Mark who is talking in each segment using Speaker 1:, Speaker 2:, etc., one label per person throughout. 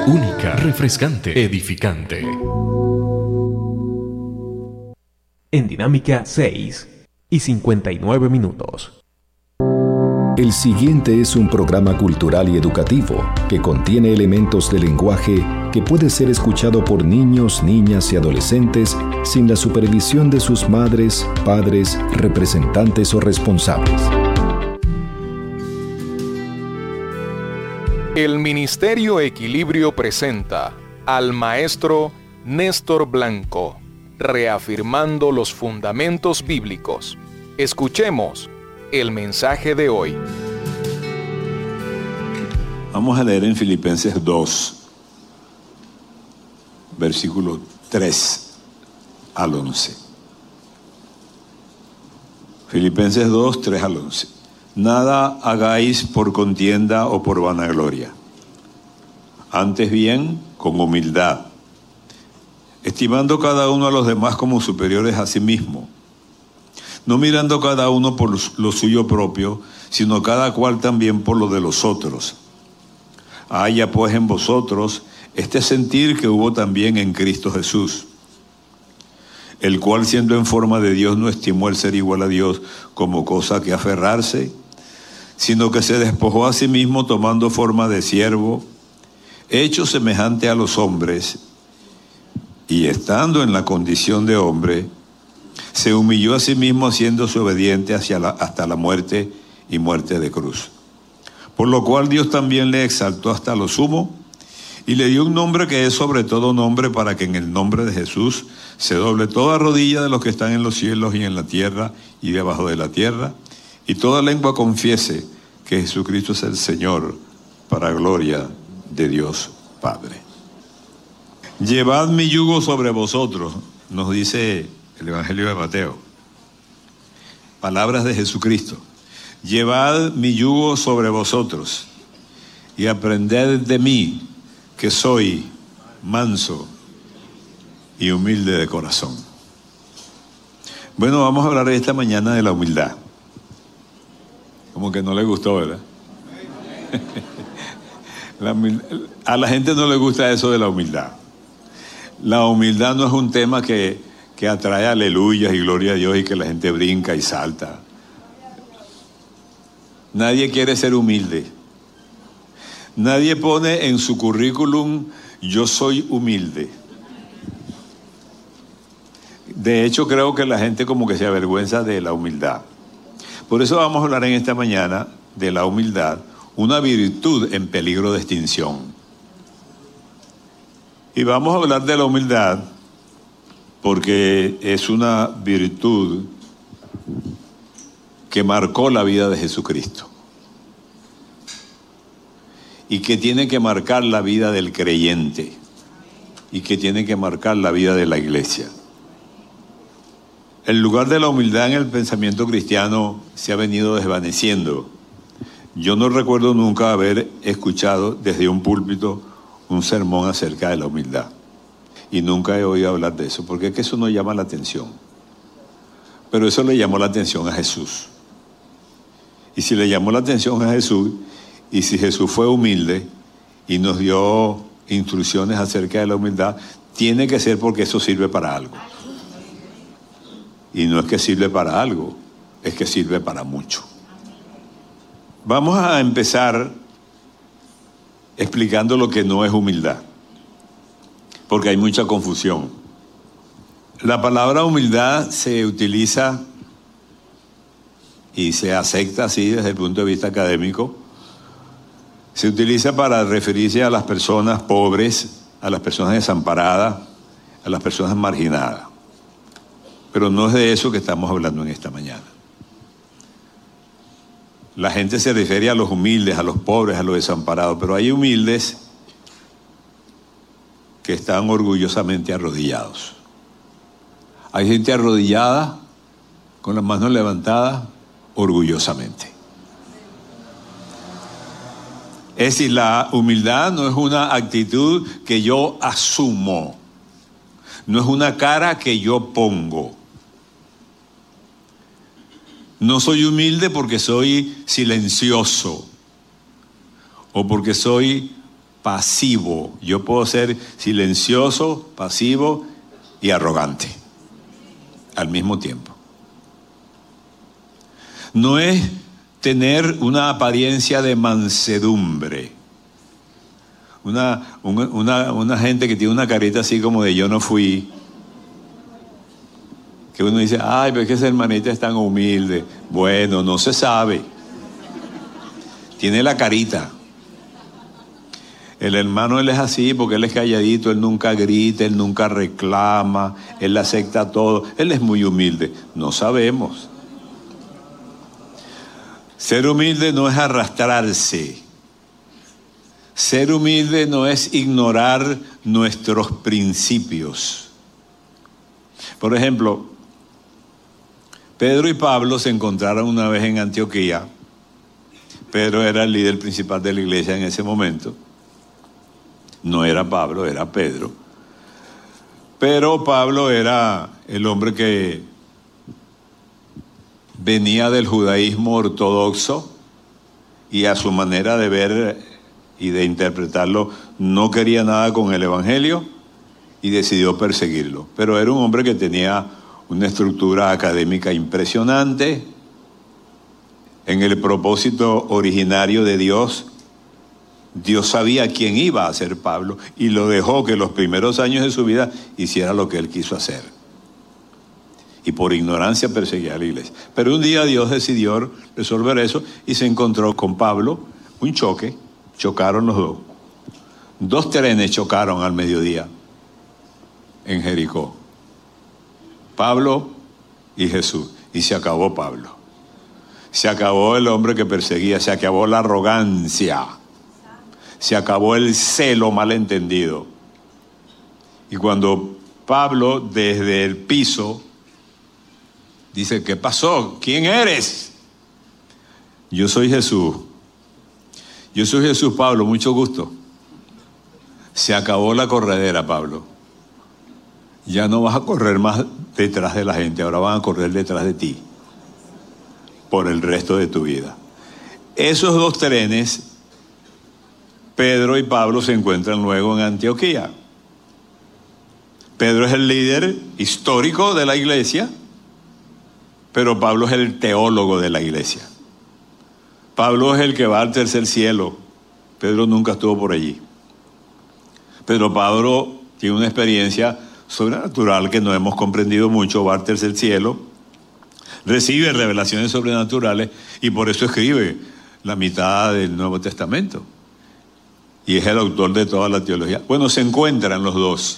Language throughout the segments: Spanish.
Speaker 1: Única, refrescante, edificante.
Speaker 2: En Dinámica 6:59.
Speaker 3: El siguiente es un programa cultural y educativo que contiene elementos de lenguaje que puede ser escuchado por niños, niñas y adolescentes sin la supervisión de sus madres, padres, representantes o responsables.
Speaker 4: El Ministerio Equilibrio presenta al maestro Néstor Blanco, reafirmando los fundamentos bíblicos. Escuchemos el mensaje de hoy.
Speaker 5: Vamos a leer en Filipenses 2, versículo 3 al 11. Filipenses 2, 3 al 11. Nada hagáis por contienda o por vanagloria. Antes bien, con humildad, estimando cada uno a los demás como superiores a sí mismo, no mirando cada uno por lo suyo propio, sino cada cual también por lo de los otros. Haya pues en vosotros este sentir que hubo también en Cristo Jesús, el cual siendo en forma de Dios no estimó el ser igual a Dios como cosa que aferrarse, sino que se despojó a sí mismo tomando forma de siervo, hecho semejante a los hombres, y estando en la condición de hombre, se humilló a sí mismo haciéndose obediente hasta la muerte y muerte de cruz. Por lo cual Dios también le exaltó hasta lo sumo y le dio un nombre que es sobre todo nombre, para que en el nombre de Jesús se doble toda rodilla de los que están en los cielos y en la tierra y debajo de la tierra, y toda lengua confiese que Jesucristo es el Señor, para gloria de Dios Padre. Llevad mi yugo sobre vosotros, nos dice el Evangelio de Mateo. Palabras de Jesucristo. Llevad mi yugo sobre vosotros y aprended de mí, que soy manso y humilde de corazón. Bueno, vamos a hablar esta mañana de la humildad. Como que no le gustó, ¿verdad? A la gente no le gusta eso de la humildad. La humildad no es un tema que atrae aleluyas y gloria a Dios y que la gente brinca y salta. Nadie quiere ser humilde. Nadie pone en su currículum: yo soy humilde. De hecho, creo que la gente como que se avergüenza de la humildad. Por eso vamos a hablar en esta mañana de la humildad, una virtud en peligro de extinción. Y vamos a hablar de la humildad porque es una virtud que marcó la vida de Jesucristo y que tiene que marcar la vida del creyente y que tiene que marcar la vida de la iglesia. El lugar de la humildad en el pensamiento cristiano se ha venido desvaneciendo. Yo no recuerdo nunca haber escuchado desde un púlpito un sermón acerca de la humildad. Y nunca he oído hablar de eso, porque es que eso no llama la atención. Pero eso le llamó la atención a Jesús. Y si le llamó la atención a Jesús, y si Jesús fue humilde y nos dio instrucciones acerca de la humildad, tiene que ser porque eso sirve para algo. Y no es que sirve para algo, es que sirve para mucho. Vamos a empezar explicando lo que no es humildad, porque hay mucha confusión. La palabra humildad se utiliza y se acepta así desde el punto de vista académico. Se utiliza para referirse a las personas pobres, a las personas desamparadas, a las personas marginadas. Pero no es de eso que estamos hablando en esta mañana. La gente se refiere a los humildes, a los pobres, a los desamparados, pero hay humildes que están orgullosamente arrodillados. Hay gente arrodillada, con las manos levantadas, orgullosamente. Es decir, la humildad no es una actitud que yo asumo, no es una cara que yo pongo. No soy humilde porque soy silencioso o porque soy pasivo. Yo puedo ser silencioso, pasivo y arrogante al mismo tiempo. No es tener una apariencia de mansedumbre. Una gente que tiene una carita así como de yo no fui. Que uno dice, ay, pero es que esa hermanita es tan humilde. Bueno, no se sabe. Tiene la carita. El hermano, él es así porque él es calladito, él nunca grita, él nunca reclama, él acepta todo. Él es muy humilde. No sabemos. Ser humilde no es arrastrarse. Ser humilde no es ignorar nuestros principios. Por ejemplo, Pedro y Pablo se encontraron una vez en Antioquía. Pedro era el líder principal de la iglesia en ese momento. No era Pablo, era Pedro. Pero Pablo era el hombre que venía del judaísmo ortodoxo y a su manera de ver y de interpretarlo no quería nada con el evangelio y decidió perseguirlo. Pero era un hombre que tenía una estructura académica impresionante. En el propósito originario de Dios, Dios sabía quién iba a ser Pablo y lo dejó que los primeros años de su vida hiciera lo que él quiso hacer. Y por ignorancia perseguía a la iglesia. Pero un día Dios decidió resolver eso y se encontró con Pablo, un choque, chocaron los dos. 2 trenes chocaron al mediodía en Jericó. Pablo y Jesús. Y se acabó Pablo. Se acabó el hombre que perseguía, se acabó la arrogancia. Se acabó el celo malentendido. Y cuando Pablo desde el piso dice, ¿qué pasó? ¿Quién eres? Yo soy Jesús. Yo soy Jesús, Pablo, mucho gusto. Se acabó la corredera, Pablo. Ya no vas a correr más detrás de la gente, ahora van a correr detrás de ti por el resto de tu vida. Esos 2 trenes, Pedro y Pablo, se encuentran luego en Antioquía. Pedro es el líder histórico de la iglesia, pero Pablo es el teólogo de la iglesia. Pablo es el que va al tercer cielo. Pedro nunca estuvo por allí. Pero Pablo tiene una experiencia sobrenatural que no hemos comprendido mucho, va al tercer cielo, recibe revelaciones sobrenaturales y por eso escribe la mitad del Nuevo Testamento. Y es el autor de toda la teología. Bueno, se encuentran los dos.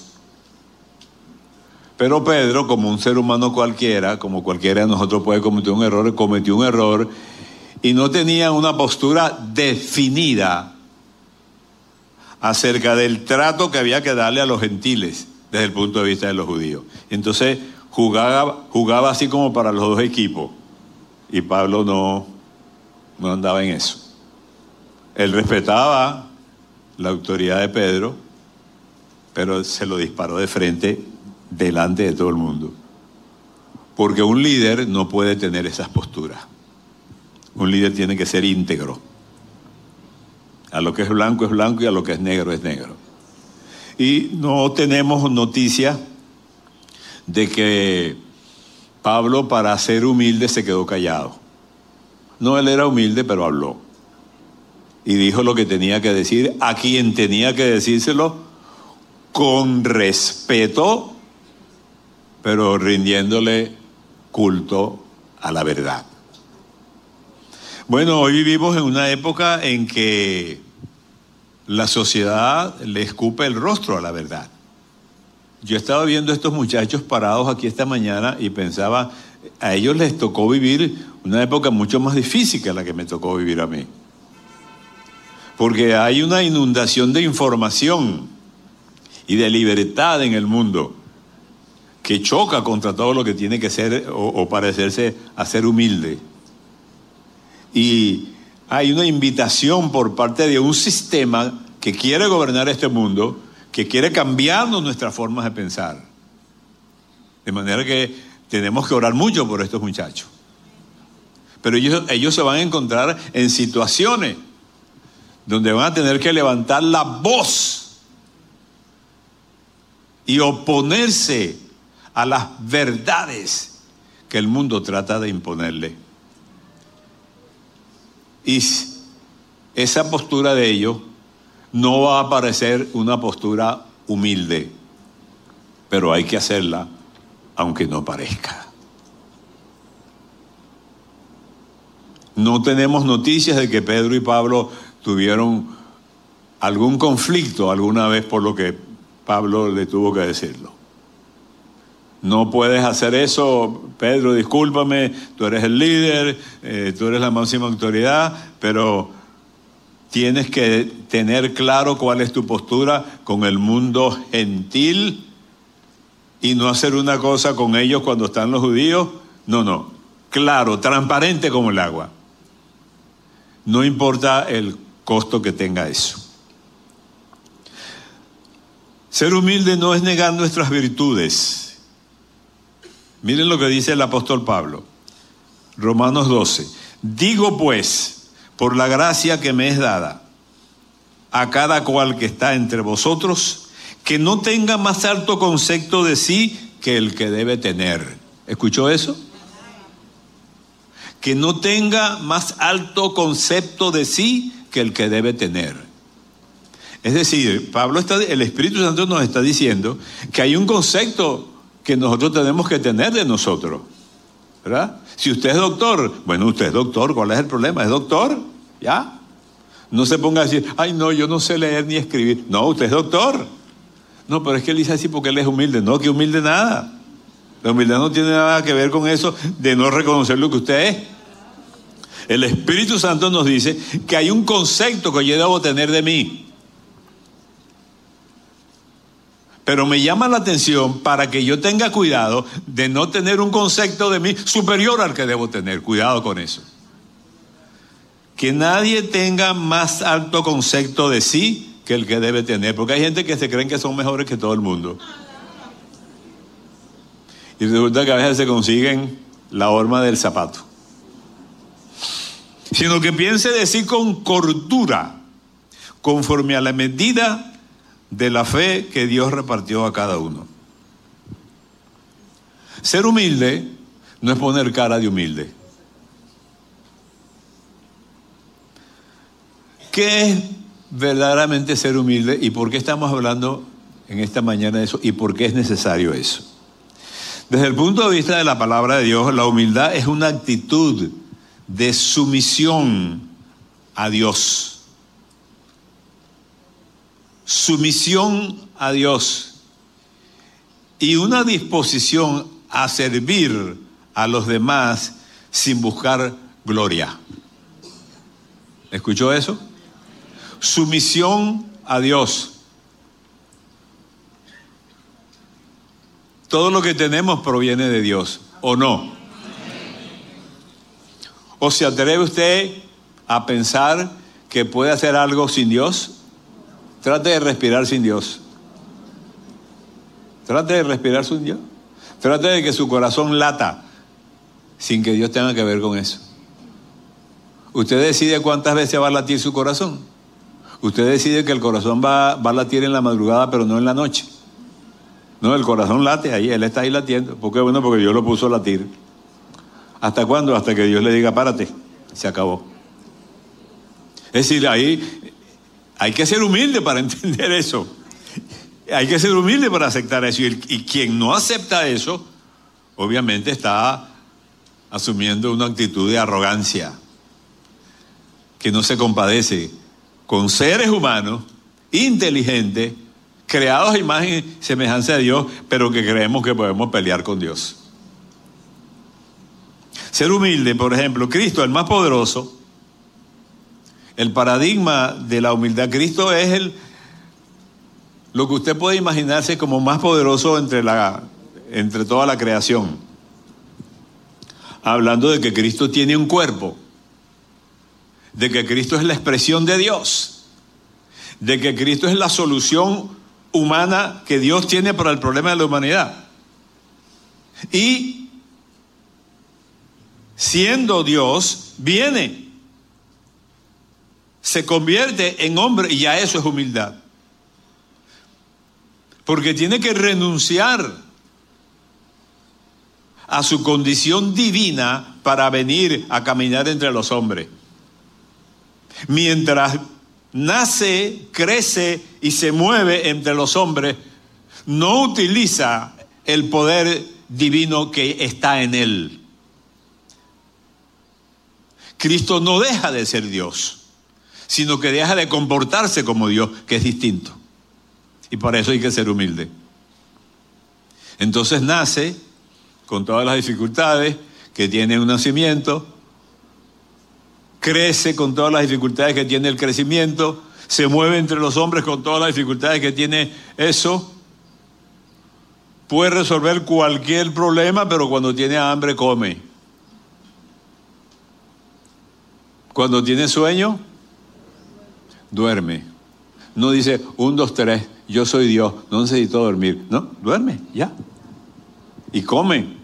Speaker 5: Pero Pedro, como un ser humano cualquiera, como cualquiera de nosotros puede cometer un error, cometió un error y no tenía una postura definida acerca del trato que había que darle a los gentiles desde el punto de vista de los judíos. Entonces jugaba así como para los 2 equipos y Pablo no andaba en eso. Él respetaba la autoridad de Pedro, pero se lo disparó de frente delante de todo el mundo. Porque un líder no puede tener esas posturas. Un líder tiene que ser íntegro. A lo que es blanco y a lo que es negro es negro. Y no tenemos noticia de que Pablo, para ser humilde, se quedó callado. No, él era humilde, pero habló. Y dijo lo que tenía que decir a quien tenía que decírselo, con respeto, pero rindiéndole culto a la verdad. Bueno, hoy vivimos en una época en que la sociedad le escupe el rostro a la verdad. Yo estaba viendo a estos muchachos parados aquí esta mañana y pensaba, a ellos les tocó vivir una época mucho más difícil que la que me tocó vivir a mí. Porque hay una inundación de información y de libertad en el mundo que choca contra todo lo que tiene que ser o parecerse a ser humilde. Y hay una invitación por parte de un sistema que quiere gobernar este mundo, que quiere cambiarnos nuestras formas de pensar. De manera que tenemos que orar mucho por estos muchachos. Pero ellos se van a encontrar en situaciones donde van a tener que levantar la voz y oponerse a las verdades que el mundo trata de imponerle. Y esa postura de ellos no va a parecer una postura humilde, pero hay que hacerla aunque no parezca. No tenemos noticias de que Pedro y Pablo tuvieron algún conflicto alguna vez por lo que Pablo le tuvo que decirlo. No puedes hacer eso, Pedro, discúlpame, tú eres el líder, tú eres la máxima autoridad, pero tienes que tener claro cuál es tu postura con el mundo gentil y no hacer una cosa con ellos cuando están los judíos. No, claro, transparente como el agua. No importa el costo que tenga eso. Ser humilde no es negar nuestras virtudes. Miren lo que dice el apóstol Pablo, Romanos 12. Digo pues, por la gracia que me es dada, a cada cual que está entre vosotros, que no tenga más alto concepto de sí que el que debe tener. ¿Escuchó eso? Que no tenga más alto concepto de sí que el que debe tener. Es decir, el Espíritu Santo nos está diciendo que hay un concepto que nosotros tenemos que tener de nosotros, ¿verdad? Si usted es doctor, bueno, usted es doctor, ¿cuál es el problema? ¿Es doctor? ¿Ya? No se ponga a decir, ay no, yo no sé leer ni escribir. No, usted es doctor. No, pero es que él dice así porque él es humilde. No, que humilde nada. La humildad no tiene nada que ver con eso de no reconocer lo que usted es. El Espíritu Santo nos dice que hay un concepto que yo debo tener de mí. Pero me llama la atención para que yo tenga cuidado de no tener un concepto de mí superior al que debo tener. Cuidado con eso. Que nadie tenga más alto concepto de sí que el que debe tener. Porque hay gente que se creen que son mejores que todo el mundo. Y resulta que a veces se consiguen la horma del zapato. Sino que piense de sí con cordura, conforme a la medida de la fe que Dios repartió a cada uno. Ser humilde no es poner cara de humilde. ¿Qué es verdaderamente ser humilde y por qué estamos hablando en esta mañana de eso y por qué es necesario eso? Desde el punto de vista de la palabra de Dios, la humildad es una actitud de sumisión a Dios. Sumisión a Dios y una disposición a servir a los demás sin buscar gloria. ¿Escuchó eso? Sumisión a Dios. Todo lo que tenemos proviene de Dios, ¿o no? ¿O se atreve usted a pensar que puede hacer algo sin Dios? Trate de respirar sin Dios. Trate de respirar sin Dios. Trate de que su corazón lata sin que Dios tenga que ver con eso. Usted decide cuántas veces va a latir su corazón. Usted decide que el corazón va a latir en la madrugada, pero no en la noche. No, el corazón late ahí, él está ahí latiendo. ¿Por qué? Bueno, porque Dios lo puso a latir. ¿Hasta cuándo? Hasta que Dios le diga, párate. Se acabó. Es decir, ahí hay que ser humilde para entender eso. Hay que ser humilde para aceptar eso. Y quien no acepta eso, obviamente está asumiendo una actitud de arrogancia, que no se compadece con seres humanos, inteligentes, creados a imagen y semejanza de Dios, pero que creemos que podemos pelear con Dios. Ser humilde, por ejemplo, Cristo, el más poderoso, el paradigma de la humildad. Cristo es lo que usted puede imaginarse como más poderoso entre toda la creación. Hablando de que Cristo tiene un cuerpo, de que Cristo es la expresión de Dios, de que Cristo es la solución humana que Dios tiene para el problema de la humanidad. Y siendo Dios, viene, se convierte en hombre y ya eso es humildad. Porque tiene que renunciar a su condición divina para venir a caminar entre los hombres. Mientras nace, crece y se mueve entre los hombres, no utiliza el poder divino que está en él. Cristo no deja de ser Dios, sino que deja de comportarse como Dios, que es distinto. Y para eso hay que ser humilde. Entonces nace con todas las dificultades que tiene un nacimiento, crece con todas las dificultades que tiene el crecimiento, se mueve entre los hombres con todas las dificultades que tiene eso, puede resolver cualquier problema, pero cuando tiene hambre come. Cuando tiene sueño, duerme. No dice 1, 2, 3, yo soy Dios, no necesito dormir. No, duerme, ya. Y come.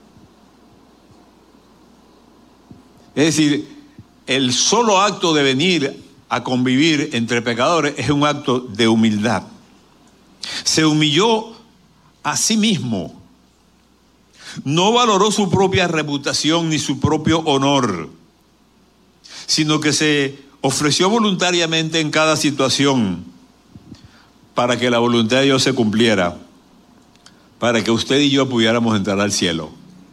Speaker 5: Es decir, el solo acto de venir a convivir entre pecadores es un acto de humildad. Se humilló a sí mismo. No valoró su propia reputación ni su propio honor, sino que se ofreció voluntariamente en cada situación para que la voluntad de Dios se cumpliera, para que usted y yo pudiéramos entrar al cielo.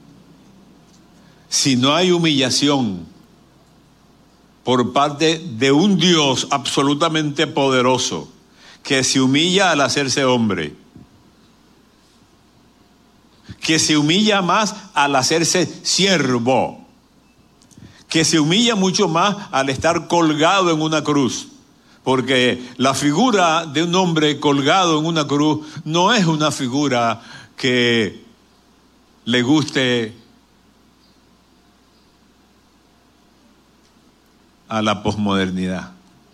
Speaker 5: Si no hay humillación por parte de un Dios absolutamente poderoso, que se humilla al hacerse hombre, que se humilla más al hacerse siervo, que se humilla mucho más al estar colgado en una cruz, porque la figura de un hombre colgado en una cruz no es una figura que le guste a la posmodernidad.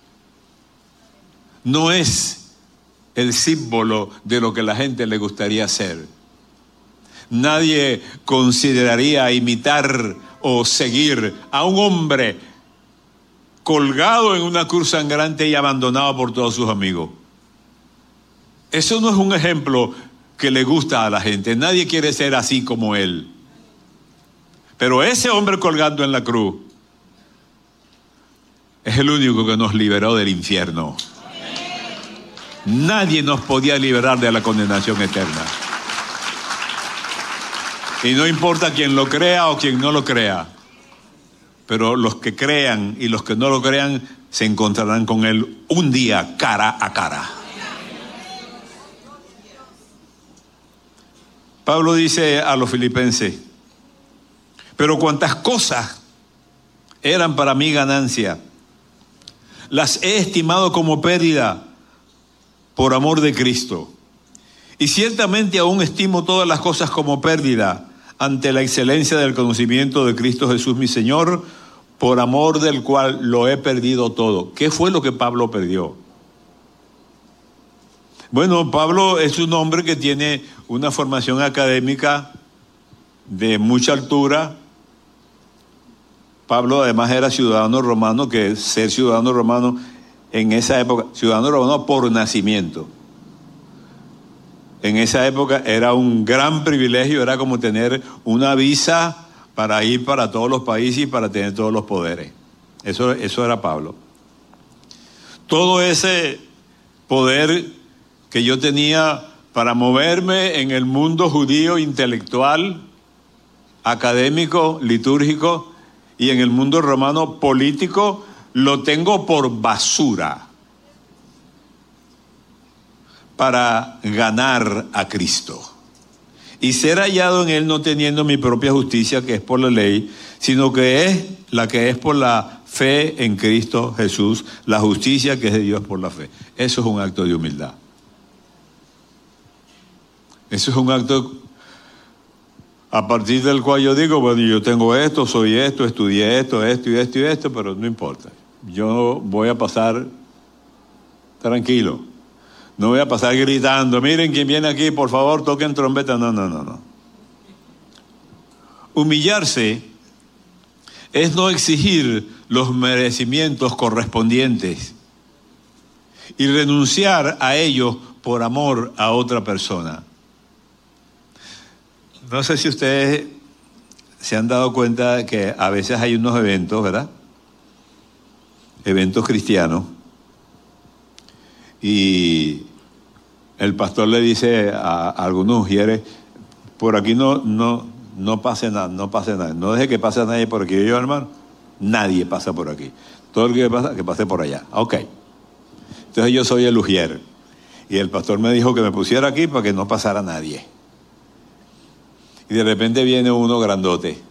Speaker 5: No es el símbolo de lo que la gente le gustaría ser. Nadie consideraría imitar o seguir a un hombre colgado en una cruz sangrante y abandonado por todos sus amigos. Eso no es un ejemplo que le gusta a la gente. Nadie quiere ser así como él. Pero ese hombre colgando en la cruz es el único que nos liberó del infierno. Nadie nos podía liberar de la condenación eterna. Y no importa quién lo crea o quién no lo crea, pero los que crean y los que no lo crean se encontrarán con él un día cara a cara. Pablo dice a los filipenses: pero cuantas cosas eran para mí ganancia, las he estimado como pérdida por amor de Cristo. Y ciertamente aún estimo todas las cosas como pérdida ante la excelencia del conocimiento de Cristo Jesús mi Señor, por amor del cual lo he perdido todo. ¿Qué fue lo que Pablo perdió? Bueno, Pablo es un hombre que tiene una formación académica de mucha altura. Pablo además era ciudadano romano, que ser ciudadano romano en esa época, ciudadano romano por nacimiento, en esa época era un gran privilegio, era como tener una visa para ir para todos los países y para tener todos los poderes. Eso era Pablo. Todo ese poder que yo tenía para moverme en el mundo judío intelectual, académico, litúrgico, y en el mundo romano político, lo tengo por basura para ganar a Cristo y ser hallado en él, no teniendo mi propia justicia, que es por la ley, sino que es la que es por la fe en Cristo Jesús, la justicia que es de Dios por la fe. Eso es un acto de humildad. Eso es un acto a partir del cual yo digo, bueno, yo tengo esto, soy esto, estudié esto, pero no importa. Yo voy a pasar tranquilo. No voy a pasar gritando, miren quién viene aquí, por favor, toquen trompeta. No. Humillarse es no exigir los merecimientos correspondientes y renunciar a ellos por amor a otra persona. No sé si ustedes se han dado cuenta de que a veces hay unos eventos, ¿verdad? Eventos cristianos. Y el pastor le dice a algunos ujieres, por aquí no pase nada, no pase nada. No deje que pase nadie por aquí. Yo, hermano, nadie pasa por aquí. Todo el que pase por allá. Ok. Entonces yo soy el ujier. Y el pastor me dijo que me pusiera aquí para que no pasara nadie. Y de repente viene uno grandote.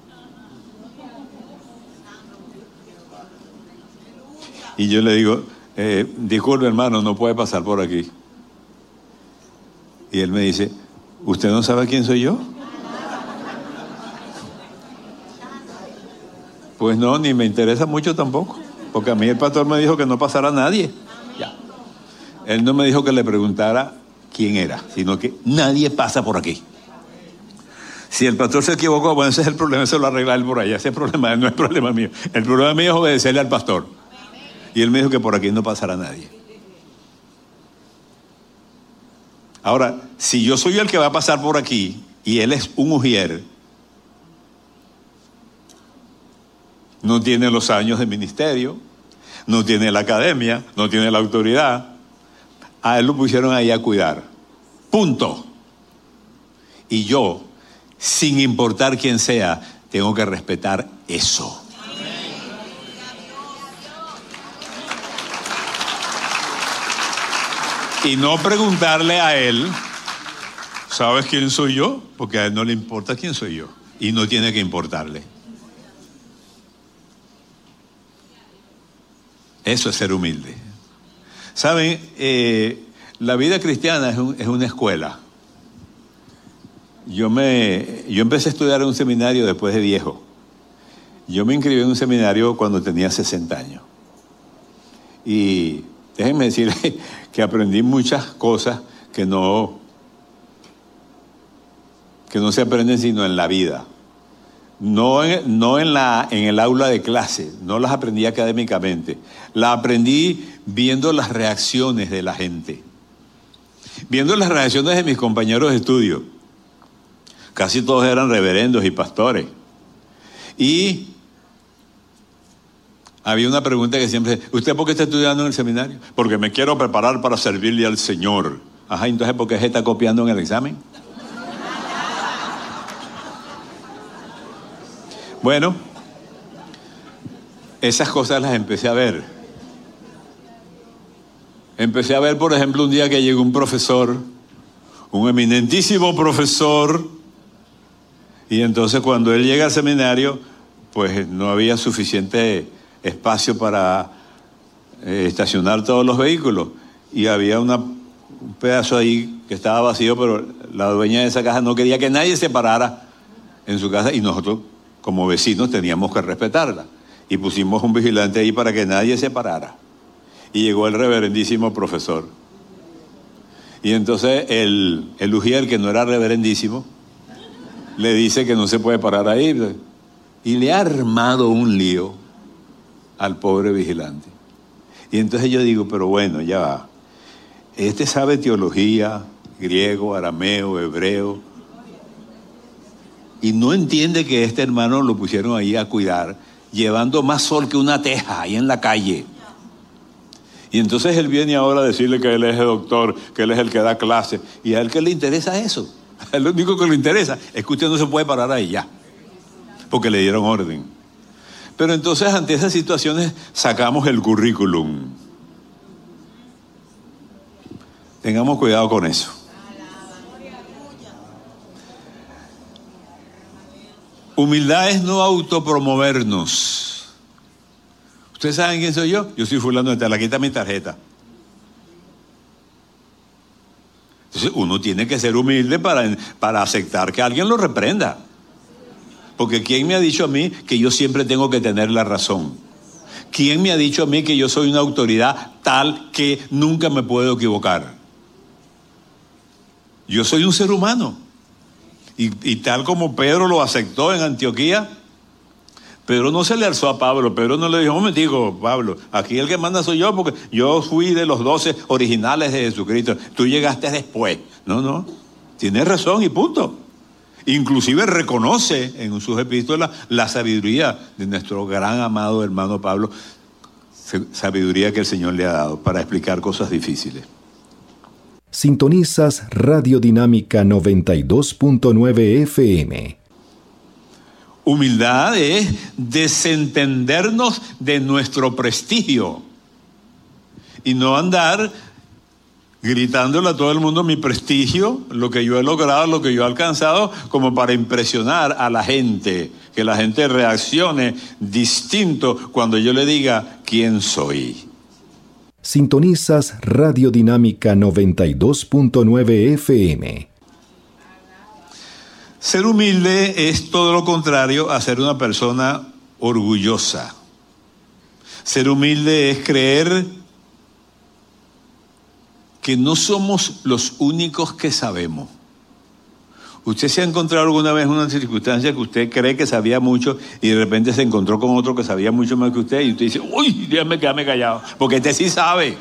Speaker 5: Y yo le digo, disculpe hermano, no puede pasar por aquí. Y él me dice, ¿usted no sabe quién soy yo? Pues no, ni me interesa mucho tampoco. Porque a mí el pastor me dijo que no pasara nadie. Ya. Él no me dijo que le preguntara quién era, sino que nadie pasa por aquí. Si el pastor se equivocó, bueno, ese es el problema, eso lo arregla él por allá. Ese problema no es problema mío. El problema mío es obedecerle al pastor. Y él me dijo que por aquí no pasará nadie. Ahora, si yo soy el que va a pasar por aquí y él es un ujier, no tiene los años de ministerio, no tiene la academia, no tiene la autoridad, a él lo pusieron ahí a cuidar. Punto. Y yo, sin importar quién sea, tengo que respetar eso. Y no preguntarle a él, ¿sabes quién soy yo? Porque a él no le importa quién soy yo. Y no tiene que importarle. Eso es ser humilde. ¿Saben? La vida cristiana es una escuela. Yo empecé a estudiar en un seminario después de viejo. Yo me inscribí en un seminario cuando tenía 60 años. Y déjenme decirles que aprendí muchas cosas que no se aprenden sino en la vida. No en el aula de clase, no las aprendí académicamente. Las aprendí viendo las reacciones de la gente. Viendo las reacciones de mis compañeros de estudio. Casi todos eran reverendos y pastores. Y había una pregunta que siempre, ¿usted por qué está estudiando en el seminario? Porque me quiero preparar para servirle al Señor. Ajá, entonces ¿por qué se está copiando en el examen? Bueno, esas cosas las empecé a ver. Empecé a ver, por ejemplo, un día que llegó un profesor, un eminentísimo profesor, y entonces cuando él llega al seminario, pues no había suficiente espacio para estacionar todos los vehículos, y había un pedazo ahí que estaba vacío, pero la dueña de esa casa no quería que nadie se parara en su casa, y nosotros como vecinos teníamos que respetarla, y pusimos un vigilante ahí para que nadie se parara. Y llegó el reverendísimo profesor, y entonces el ujier, que no era reverendísimo, le dice que no se puede parar ahí, y le ha armado un lío al pobre vigilante. Y entonces yo digo, pero bueno, ya va. Este sabe teología, griego, arameo, hebreo, y no entiende que este hermano lo pusieron ahí a cuidar, llevando más sol que una teja ahí en la calle. Y entonces él viene ahora a decirle que él es el doctor, que él es el que da clase, y a él que le interesa eso. A él lo único que le interesa es que usted no se puede parar ahí ya, porque le dieron orden. Pero entonces ante esas situaciones sacamos el currículum. Tengamos cuidado con eso. Humildad es no autopromovernos. ¿Ustedes saben quién soy yo? Yo soy fulano de tal, aquí está mi tarjeta. Entonces uno tiene que ser humilde para aceptar que alguien lo reprenda. Porque ¿quién me ha dicho a mí que yo siempre tengo que tener la razón? ¿Quién me ha dicho a mí que yo soy una autoridad tal que nunca me puedo equivocar? Yo soy un ser humano. Y tal como Pedro lo aceptó en Antioquía, Pedro no se le alzó a Pablo. Pedro no le dijo, un momentico, Pablo, aquí el que manda soy yo, porque yo fui de los 12 originales de Jesucristo. Tú llegaste después. No, tienes razón y punto. Inclusive reconoce en sus epístolas la sabiduría de nuestro gran amado hermano Pablo, sabiduría que el Señor le ha dado para explicar cosas difíciles.
Speaker 3: Sintonizas Radio Dinámica 92.9 FM.
Speaker 5: Humildad es desentendernos de nuestro prestigio y no andar gritándole a todo el mundo mi prestigio, lo que yo he logrado, lo que yo he alcanzado, como para impresionar a la gente, que la gente reaccione distinto cuando yo le diga quién soy.
Speaker 3: Sintonizas Radio Dinámica 92.9 FM.
Speaker 5: Ser humilde es todo lo contrario a ser una persona orgullosa. Ser humilde es creer que no somos los únicos que sabemos. ¿Usted se ha encontrado alguna vez en una circunstancia que usted cree que sabía mucho y de repente se encontró con otro que sabía mucho más que usted y usted dice, uy, déjame quedarme callado, porque este sí sabe?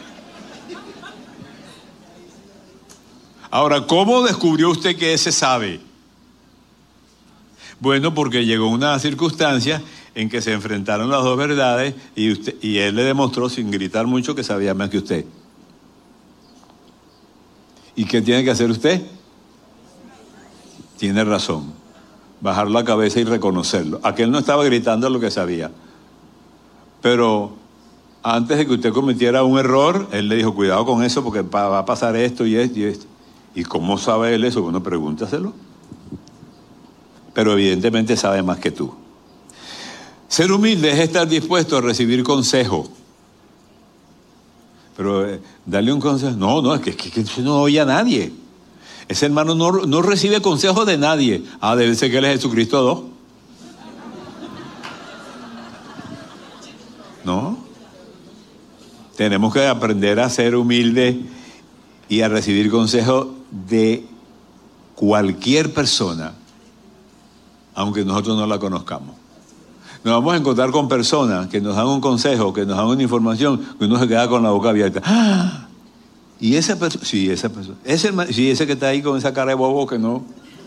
Speaker 5: Ahora, ¿cómo descubrió usted que ese sabe? Bueno, porque llegó una circunstancia en que se enfrentaron las dos verdades y él le demostró sin gritar mucho que sabía más que usted. ¿Y qué tiene que hacer usted? Tiene razón. Bajar la cabeza y reconocerlo. Aquel no estaba gritando lo que sabía. Pero antes de que usted cometiera un error, él le dijo, cuidado con eso porque va a pasar esto y esto y esto. ¿Y cómo sabe él eso? Bueno, pregúntaselo. Pero evidentemente sabe más que tú. Ser humilde es estar dispuesto a recibir consejo. Pero darle un consejo, no, es que no oye a nadie. Ese hermano no recibe consejos de nadie. Debe ser que él es Jesucristo 2. No. Tenemos que aprender a ser humildes y a recibir consejos de cualquier persona, aunque nosotros no la conozcamos. Nos vamos a encontrar con personas que nos dan un consejo, que nos dan una información, que uno se queda con la boca abierta. ¡Ah! ¿Y esa persona? Sí, esa persona. Ese que está ahí con esa cara de bobo que no.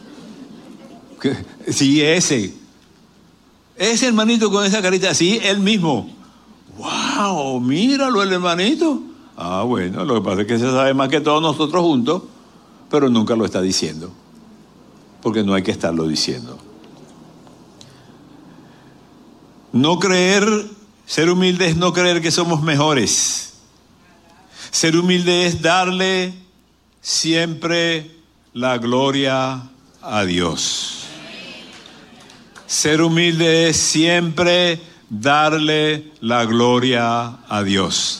Speaker 5: Sí, ese. Ese hermanito con esa carita, sí, él mismo. ¡Wow! Míralo, el hermanito. Bueno, lo que pasa es que se sabe más que todos nosotros juntos, pero nunca lo está diciendo. Porque no hay que estarlo diciendo. Ser humilde es no creer que somos mejores. Ser humilde es darle siempre la gloria a Dios. Ser humilde es siempre darle la gloria a Dios.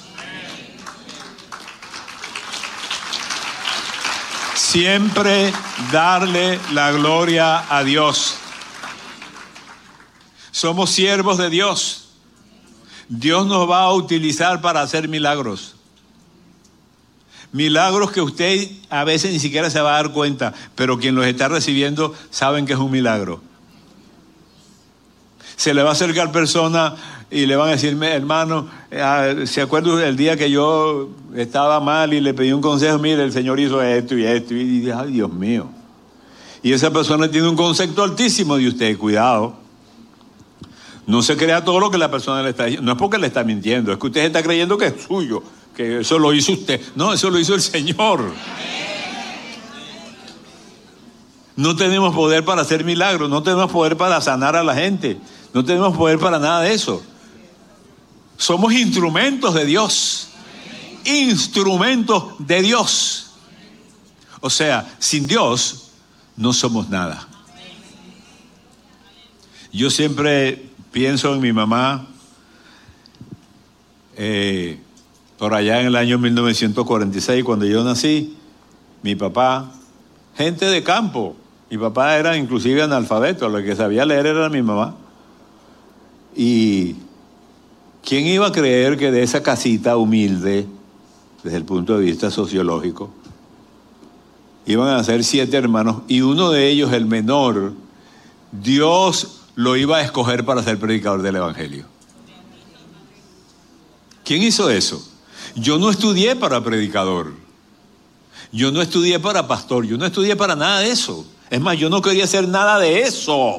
Speaker 5: Siempre darle la gloria a Dios. Somos siervos de Dios. Dios nos va a utilizar para hacer milagros. Milagros que usted a veces ni siquiera se va a dar cuenta, pero quien los está recibiendo saben que es un milagro. Se le va a acercar persona y le van a decir, hermano, ¿se acuerda el día que yo estaba mal y le pedí un consejo? Mire, el Señor hizo esto y esto. Y dije, ay, Dios mío. Y esa persona tiene un concepto altísimo de usted. Cuidado. No se crea todo lo que la persona le está diciendo. No es porque le está mintiendo, es que usted está creyendo que es suyo, que eso lo hizo usted. No, eso lo hizo el Señor. No tenemos poder para hacer milagros, no tenemos poder para sanar a la gente, no tenemos poder para nada de eso. Somos instrumentos de Dios. Instrumentos de Dios. O sea, sin Dios no somos nada. Yo siempre pienso en mi mamá, por allá en el año 1946, cuando yo nací, mi papá, gente de campo, mi papá era inclusive analfabeto, lo que sabía leer era mi mamá. Y ¿quién iba a creer que de esa casita humilde, desde el punto de vista sociológico, iban a ser 7 hermanos y uno de ellos, el menor, Dios lo iba a escoger para ser predicador del evangelio. ¿Quién hizo eso? Yo no estudié para predicador. Yo no estudié para pastor. Yo no estudié para nada de eso. Es más, yo no quería hacer nada de eso.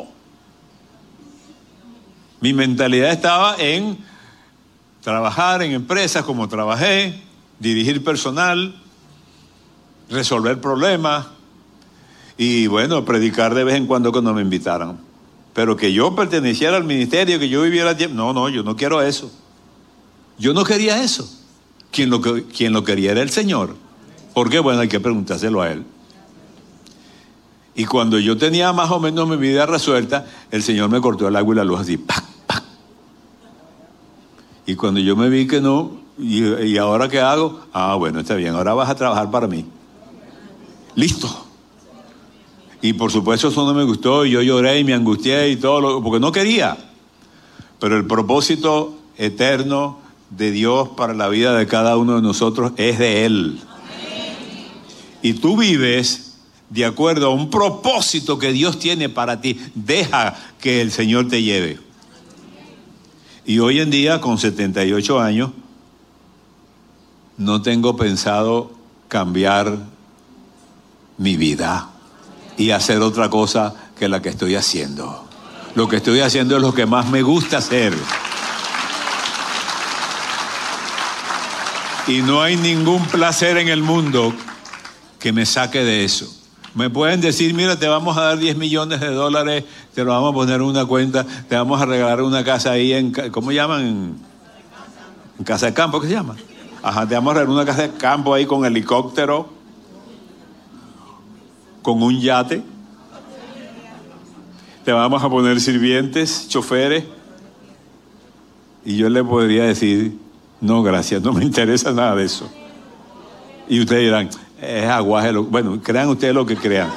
Speaker 5: Mi mentalidad estaba en trabajar en empresas como trabajé, dirigir personal, resolver problemas y bueno, predicar de vez en cuando me invitaran. Pero que yo perteneciera al ministerio, que yo viviera tiempo. No, yo no quiero eso. Yo no quería eso. Quien lo quería era el Señor. ¿Por qué? Bueno, hay que preguntárselo a Él. Y cuando yo tenía más o menos mi vida resuelta, el Señor me cortó el agua y la luz así, ¡pac, pac! Y cuando yo me vi que no, ¿y ahora qué hago? Bueno, está bien, ahora vas a trabajar para mí. Listo. Y por supuesto eso no me gustó, y yo lloré y me angustié y todo, porque no quería. Pero el propósito eterno de Dios para la vida de cada uno de nosotros es de Él. Y tú vives de acuerdo a un propósito que Dios tiene para ti. Deja que el Señor te lleve. Y hoy en día, con 78 años, no tengo pensado cambiar mi vida y hacer otra cosa que la que estoy haciendo. Lo que estoy haciendo es lo que más me gusta hacer. Y no hay ningún placer en el mundo que me saque de eso. Me pueden decir, mira, te vamos a dar $10 millones, te lo vamos a poner en una cuenta, te vamos a regalar una casa ahí en, ¿cómo llaman? En casa de campo, ¿qué se llama? Ajá, te vamos a regalar una casa de campo ahí con helicóptero, con un yate. Te vamos a poner sirvientes, choferes. Y yo le podría decir, no, gracias, no me interesa nada de eso. Y ustedes dirán, es aguaje. Bueno, crean ustedes lo que crean.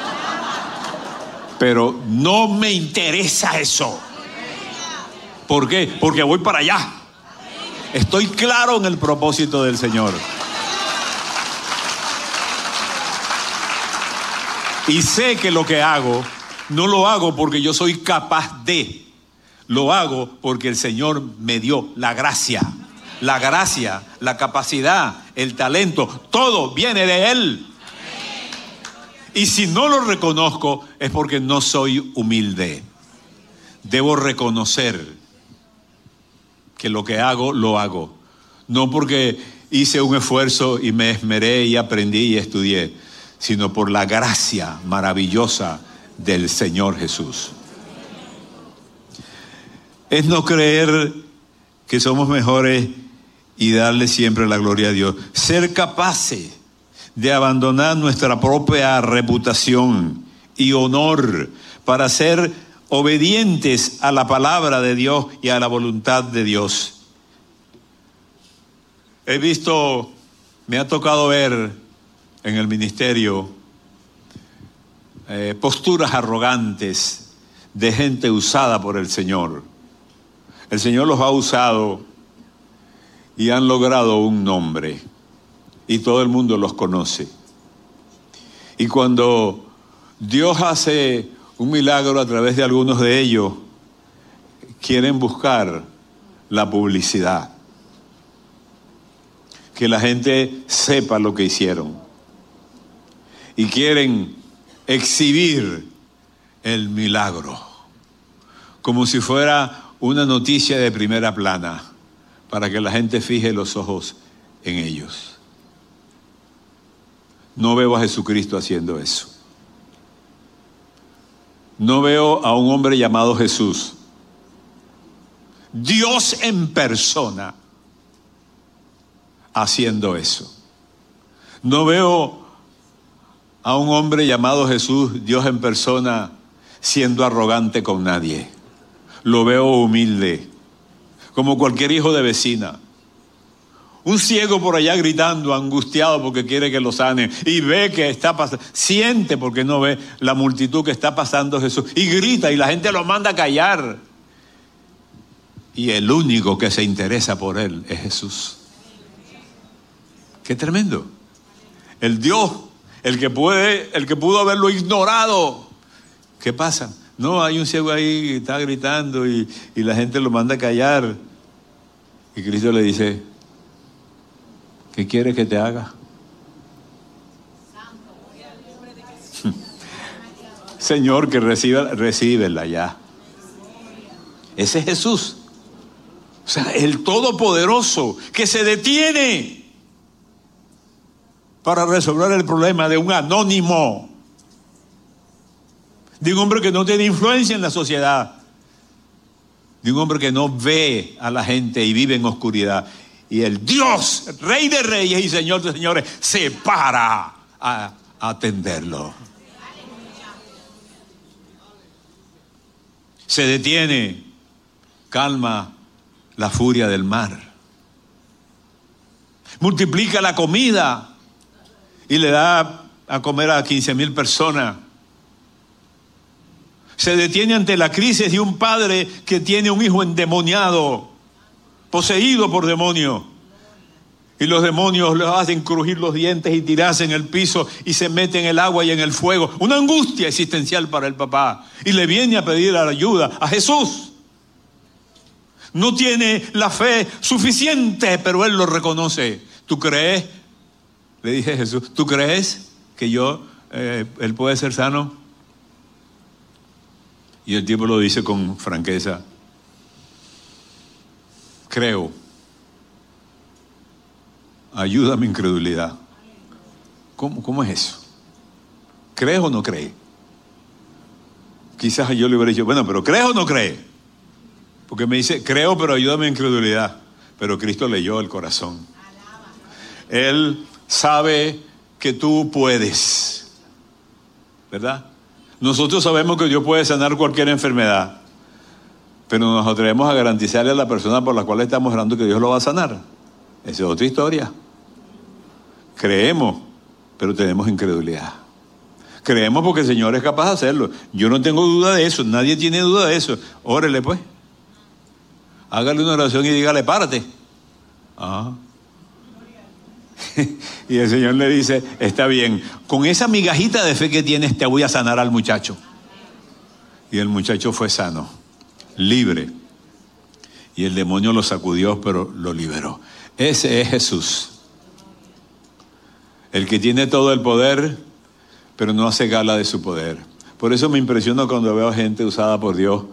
Speaker 5: Pero no me interesa eso. ¿Por qué? Porque voy para allá. Estoy claro en el propósito del Señor. Y sé que lo que hago, no lo hago porque yo soy capaz de. Lo hago porque el Señor me dio la gracia. La gracia, la capacidad, el talento, todo viene de Él. Y si no lo reconozco es porque no soy humilde. Debo reconocer que lo que hago, lo hago. No porque hice un esfuerzo y me esmeré y aprendí y estudié, sino por la gracia maravillosa del Señor Jesús. Es no creer que somos mejores y darle siempre la gloria a Dios. Ser capaces de abandonar nuestra propia reputación y honor para ser obedientes a la palabra de Dios y a la voluntad de Dios. Me ha tocado ver en el ministerio posturas arrogantes de gente usada por el Señor. El Señor los ha usado y han logrado un nombre y todo el mundo los conoce. Y cuando Dios hace un milagro a través de algunos de ellos, quieren buscar la publicidad, que la gente sepa lo que hicieron, y quieren exhibir el milagro como si fuera una noticia de primera plana, para que la gente fije los ojos en ellos. No veo a Jesucristo haciendo eso. No veo a un hombre llamado Jesús, Dios en persona, haciendo eso. No veo a un hombre llamado Jesús, Dios en persona, siendo arrogante con nadie. Lo veo humilde, como cualquier hijo de vecina. Un ciego por allá gritando, angustiado porque quiere que lo sane, y ve que está pasando, siente porque no ve la multitud que está pasando Jesús, y grita y la gente lo manda a callar. Y el único que se interesa por él es Jesús. Qué tremendo. El Dios, el que pudo haberlo ignorado. ¿Qué pasa? No, hay un ciego ahí que está gritando y la gente lo manda a callar. Y Cristo le dice, ¿qué quieres que te haga? Señor, que recíbela ya. Ese es Jesús. O sea, el Todopoderoso que se detiene para resolver el problema de un anónimo, de un hombre que no tiene influencia en la sociedad, de un hombre que no ve a la gente y vive en oscuridad. Y el Dios, Rey de Reyes y Señor de Señores, se para a atenderlo. Se detiene, calma la furia del mar, multiplica la comida y le da a comer a 15,000 personas. Se detiene ante la crisis de un padre que tiene un hijo endemoniado, poseído por demonios. Y los demonios le hacen crujir los dientes y tirarse en el piso y se mete en el agua y en el fuego. Una angustia existencial para el papá. Y le viene a pedir ayuda a Jesús. No tiene la fe suficiente, pero él lo reconoce. ¿Tú crees? Le dije a Jesús, ¿tú crees que él puede ser sano? Y el tipo lo dice con franqueza. Creo. Ayuda a mi incredulidad. ¿Cómo es eso? ¿Crees o no crees? Quizás yo le hubiera dicho, bueno, pero ¿crees o no crees? Porque me dice, creo, pero ayuda a mi incredulidad. Pero Cristo leyó el corazón. Él sabe que tú puedes, ¿verdad? Nosotros sabemos que Dios puede sanar cualquier enfermedad, pero nos atrevemos a garantizarle a la persona por la cual estamos orando que Dios lo va a sanar. Esa es otra historia. Creemos, pero tenemos incredulidad. Creemos porque el Señor es capaz de hacerlo. Yo no tengo duda de eso, nadie tiene duda de eso. Órele pues. Hágale una oración y dígale, párate. Ah. Y el Señor le dice, está bien, con esa migajita de fe que tienes te voy a sanar al muchacho. Y el muchacho fue sano, libre. Y el demonio lo sacudió, pero lo liberó. Ese es Jesús. El que tiene todo el poder, pero no hace gala de su poder. Por eso me impresiona cuando veo gente usada por Dios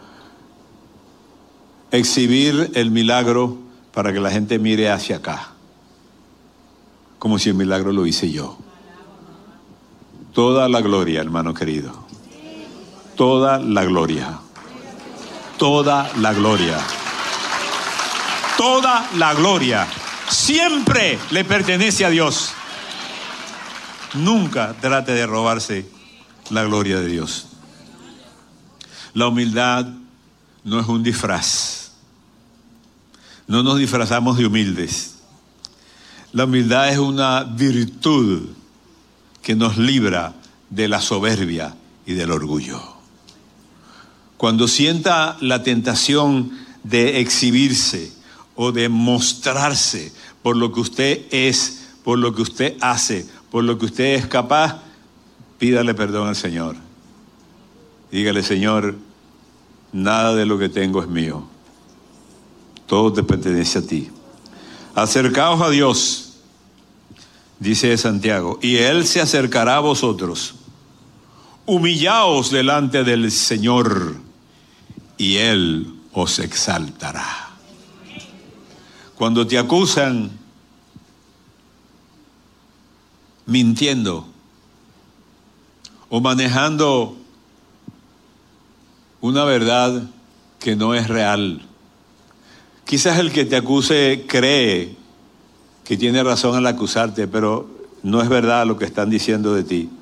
Speaker 5: exhibir el milagro para que la gente mire hacia acá. Como si el milagro lo hice yo. Toda la gloria, hermano querido. Toda la gloria. Toda la gloria. Toda la gloria siempre le pertenece a Dios. Nunca trate de robarse la gloria de Dios. La humildad no es un disfraz. No nos disfrazamos de humildes. La humildad es una virtud que nos libra de la soberbia y del orgullo. Cuando sienta la tentación de exhibirse o de mostrarse por lo que usted es, por lo que usted hace, por lo que usted es capaz, pídale perdón al Señor. Dígale, Señor, nada de lo que tengo es mío. Todo te pertenece a ti. Acercaos a Dios, dice Santiago, y Él se acercará a vosotros. Humillaos delante del Señor, y Él os exaltará. Cuando te acusan mintiendo o manejando una verdad que no es real, quizás el que te acuse cree que tiene razón al acusarte, pero no es verdad lo que están diciendo de ti.